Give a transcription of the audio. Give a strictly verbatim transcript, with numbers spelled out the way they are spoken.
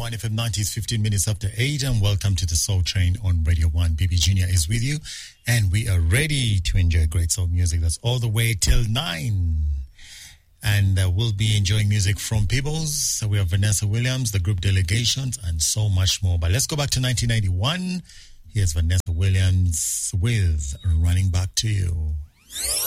one F M nineties, fifteen minutes after eight, and welcome to the Soul Train on Radio one. B B Junior is with you, and we are ready to enjoy great soul music. That's all the way till nine. And uh, we'll be enjoying music from Peebles. So we have Vanessa Williams, the group delegations, and so much more. But let's go back to nineteen ninety-one. Here's Vanessa Williams with Running Back to You.